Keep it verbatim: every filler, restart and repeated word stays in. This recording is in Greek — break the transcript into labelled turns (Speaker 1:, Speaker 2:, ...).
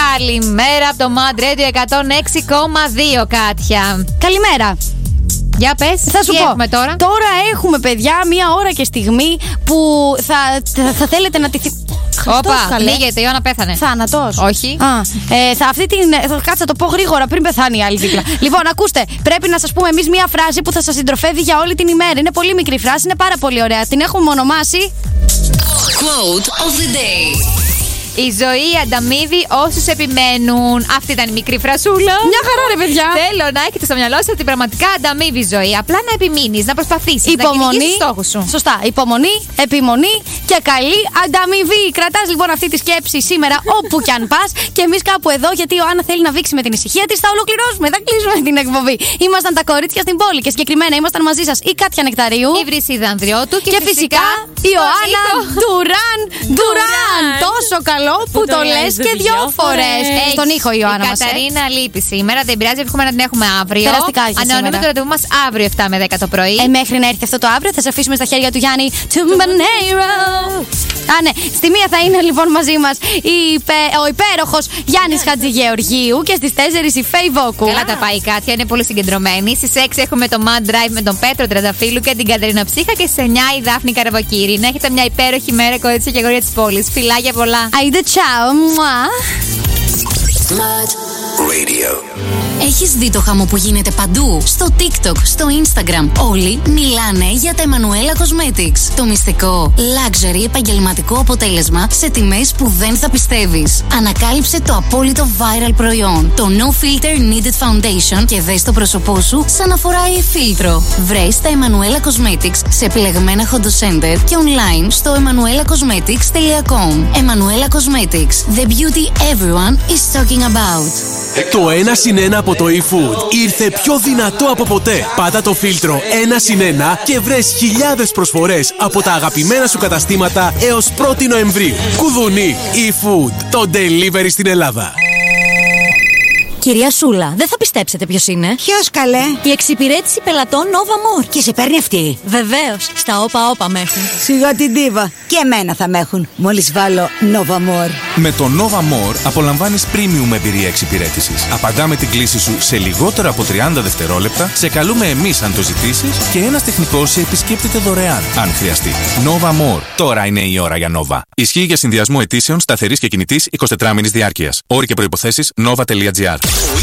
Speaker 1: Καλημέρα από το Mad Radio εκατόν έξι κόμμα δύο, Κάτια.
Speaker 2: Καλημέρα.
Speaker 1: Για πες,
Speaker 2: θα σου
Speaker 1: τι
Speaker 2: πω.
Speaker 1: έχουμε τώρα.
Speaker 2: Τώρα έχουμε, παιδιά, μία ώρα και στιγμή που θα, θα, θα θέλετε να τη.
Speaker 1: Όπα, λίγεται, η Ιωάννα πέθανε.
Speaker 2: Θάνατος.
Speaker 1: Όχι.
Speaker 2: Α, ε, θα αυτή την. Θα κάτσα το πω γρήγορα πριν πεθάνει η άλλη δίπλα. Λοιπόν, ακούστε, πρέπει να σας πούμε εμείς μία φράση που θα σας συντροφεύει για όλη την ημέρα. Είναι πολύ μικρή φράση, είναι πάρα πολύ ωραία. Την έχουμε ονομάσει
Speaker 3: Quote of the day.
Speaker 1: Η ζωή ανταμείβει όσους επιμένουν. Αυτή ήταν η μικρή φρασούλα.
Speaker 2: Μια χαρά, ρε παιδιά.
Speaker 1: Θέλω να έχετε στο μυαλό σας ότι πραγματικά ανταμείβει η ζωή. Απλά να επιμείνεις, να προσπαθήσεις.
Speaker 2: Υπομονή.
Speaker 1: Να κυνηγήσεις τους στόχους σου.
Speaker 2: Σωστά. Υπομονή, επιμονή και καλή ανταμοιβή. Κρατάς λοιπόν αυτή τη σκέψη σήμερα όπου κι αν πας. Και εμείς κάπου εδώ, γιατί η Ιωάννα θέλει να δείξει με την ησυχία της, θα ολοκληρώσουμε. Θα κλείσουμε την εκπομπή. Ήμασταν τα κορίτσια στην πόλη και συγκεκριμένα ήμασταν μαζί σας η Κάτια Νεκταρίου,
Speaker 1: η Βρυσίδα Ανδριώτου και,
Speaker 2: και φυσικά η Ιωάννα Ντουράν Ντουράν. Τόσο καλό που το λες και δυο φορές. Στον ήχο η Ιωάννα μας.
Speaker 1: Η Καταρίνα λείπει σήμερα, δεν πειράζει, εύχομαι να την έχουμε αύριο.
Speaker 2: Περαστικά έχει
Speaker 1: ανανεώνουμε το ραντεβού μας αύριο επτά με δέκα το πρωί.
Speaker 2: Ε, μέχρι να έρθει αυτό το αύριο θα σε αφήσουμε στα χέρια του Γιάννη Τουμπανέιρο. Α, ναι. Στη μία θα είναι λοιπόν μαζί μας ο υπέροχος Γιάννης Χατζηγεωργίου και στις τέσσερις η Φέη Βόκου.
Speaker 1: Καλά τα πάει η Κάτια, είναι πολύ συγκεντρωμένη. Στις έξι έχουμε το Mad Drive με τον Πέτρο Τρανταφύλου και την Κατερίνα Ψύχα και στις εννιά η Δάφνη Καραβοκύρη. Να έχετε μια υπέροχη μέρα, κορίτσια και αγόρια της πόλης. Φιλάκια πολλά.
Speaker 2: Άιντε, τσάου.
Speaker 3: Mad Radio. Έχεις δει το χαμό που γίνεται παντού? Στο TikTok, στο Instagram. Όλοι μιλάνε για τα Emanuela Cosmetics. Το μυστικό luxury επαγγελματικό αποτέλεσμα σε τιμές που δεν θα πιστεύεις. Ανακάλυψε το απόλυτο viral προϊόν. Το No Filter Needed Foundation και δες το πρόσωπό σου σαν να φοράει φίλτρο. Βρες τα Emanuela Cosmetics σε επιλεγμένα hotocenter και online στο emanuela cosmetics dot com. Emanuela Cosmetics. The beauty everyone is talking about.
Speaker 4: Το ένα συν ένα από το eFood ήρθε πιο δυνατό από ποτέ. Πάτα το φίλτρο ένα συν ένα και βρες χιλιάδες προσφορές από τα αγαπημένα σου καταστήματα έως πρώτη Νοεμβρίου. Κουδουνί eFood, το delivery στην Ελλάδα.
Speaker 5: Κυρία Σούλα, δεν θα πιστέψετε ποιος είναι.
Speaker 6: Ποιος, καλέ?
Speaker 5: Η εξυπηρέτηση πελατών Nova More.
Speaker 6: Και σε παίρνει αυτή?
Speaker 5: Βεβαίως, στα όπα όπα με έχουν.
Speaker 6: Σιγά την ντίβα. Και εμένα θα με έχουν, μόλις βάλω Nova More.
Speaker 7: Με το Nova More απολαμβάνεις premium εμπειρία εξυπηρέτησης. Απαντάμε την κλήση σου σε λιγότερο από τριάντα δευτερόλεπτα, σε καλούμε εμείς αν το ζητήσεις και ένας τεχνικός σε επισκέπτεται δωρεάν, αν χρειαστεί. Nova More. Τώρα είναι η ώρα για Nova. Ισχύει για συνδυασμό αιτήσεων σταθερής και κινητής εικοσιτετράμηνης διάρκειας. Όροι και προϋποθέσεις nova τελεία gr.